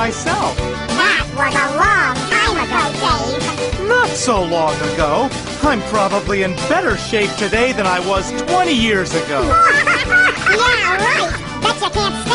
myself. That was a long time ago, Dave. Not so long ago. I'm probably in better shape today than I was 20 years ago. Yeah, right. Bet you can't